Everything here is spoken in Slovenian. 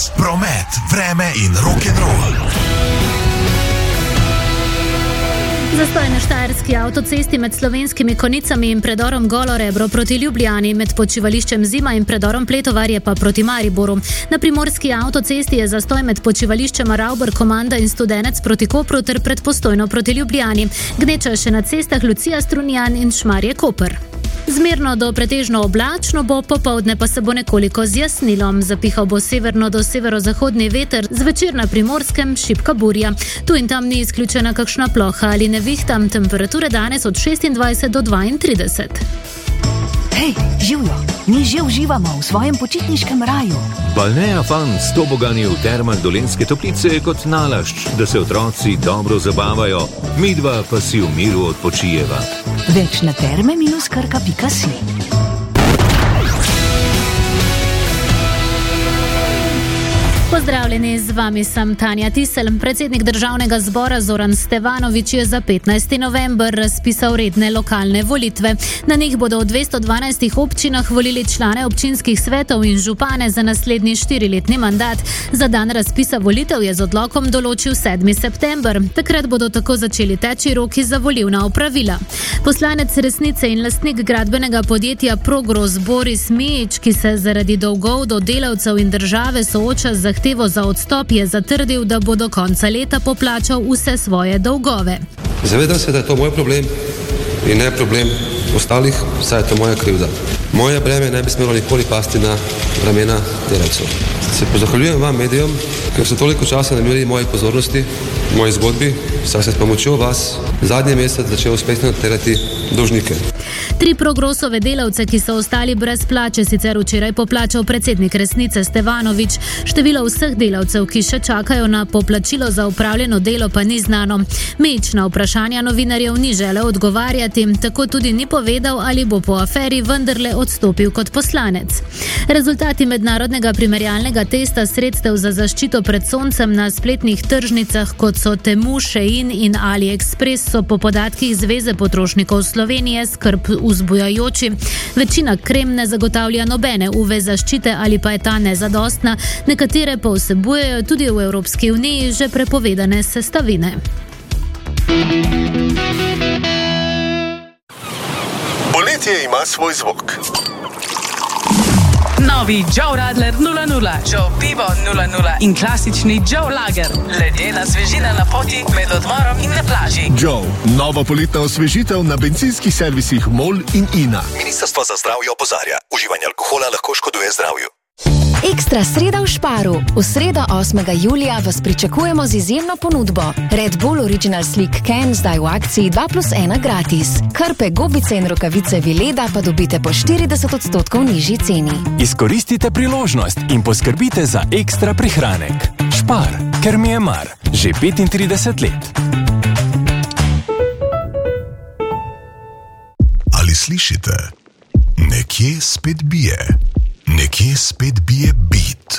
Promet, vreme in rock'n'roll. Zastoj na štajerski avtocesti med Slovenskimi Konicami in predorom Golo Rebro proti Ljubljani, med počivališčem Zima in predorom Pletovarje pa proti Mariboru. Na primorski avtocesti je zastoj med počivališčem Ravber, Komanda in Studenec proti Kopru ter pred Postojno proti Ljubljani. Gneča še na cestah Lucija, Strunjan in Šmarje Koper. Zmerno do pretežno oblačno bo, popoldne pa se bo nekoliko zjasnilo. Zapihal bo severno do severozahodni veter, zvečer na Primorskem šibka burja. Tu in tam ni izključena kakšna ploha ali nevihta, temperature danes od 26 do 32. Hej, živjo, mi že uživamo v svojem počitniškem raju. Balnea Fun s tobogani v termah Dolenjske Toplice je kot nalašč, da se otroci dobro zabavajo, midva pa si v miru odpočijeva. Več na terme-krka.si. Pozdravljeni, z vami sem Tanja Tisel. Predsednik Državnega zbora Zoran Stevanović je za 15. november razpisal redne lokalne volitve. Na njih bodo v 212 občinah volili člane občinskih svetov in župane za naslednji 4-letni mandat. Za dan razpisa volitev je z odlokom določil 7. september. Takrat bodo tako začeli teči roki za volilna opravila. Poslanec Resnice in lastnik gradbenega podjetja Progros Boris Mijić, ki se zaradi dolgov do delavcev in države sooča z zahtevo za odstop, je zatrdil, da bo do konca leta poplačal vse svoje dolgove. Zavedam se, da je to moj problem in ne problem ostalih, saj je to moja krivda. Moje breme ne bi smelo nikoli pasti na ramena delavcev. Se pozahvaljujem vam, medijem, ker so toliko časa namenili moji pozornosti, moji zgodbi, saj se s pomočjo vas zadnji mesec začel uspešno terjati dolžnike. 3 Progrosove delavce, ki so ostali brez plače, sicer včeraj poplačal predsednik Resnice Stevanović. Število vseh delavcev, ki še čakajo na poplačilo za opravljeno delo, pa ni znano. Mijić na vprašanja novinarjev ni želel odgovarjati, tako tudi ni povedal, ali bo po aferi vendarle odstopil kot poslanec. Rezultati mednarodnega primerjalnega testa sredstev za zaščito pred soncem na spletnih tržnicah, kot so Temu, Shein in AliExpress, so po podatkih Zveze potrošnikov Slovenije skrb vzbujajoči. Večina krem ne zagotavlja nobene UV zaščite ali pa je ta nezadostna, nekatere pa vsebujejo tudi v Evropski uniji že prepovedane sestavine. Poletje ima svoj zvok. Novi Joe Radler 0.0, Joe Pivo 0.0 in klasični Joe Lager. Ledena svežina na poti med odmorom in na plaži. Joe, nova poletna osvežitev na bencinskih servisih MOL in INA. Ministrstvo za zdravje opozarja, uživanje alkohola lahko škoduje zdravju. Ekstra sreda v Šparu. V sredo 8. julija vas pričakujemo z izjemno ponudbo. Red Bull Original Slick Can zdaj v akciji 2+1 gratis. Krpe, gobice in rokavice Vileda pa dobite po 40% nižji ceni. Izkoristite priložnost in poskrbite za ekstra prihranek. Špar, ker mi je mar. Že 35 let. Ali slišite? Nekje spet bije. Nekje spet bije beat.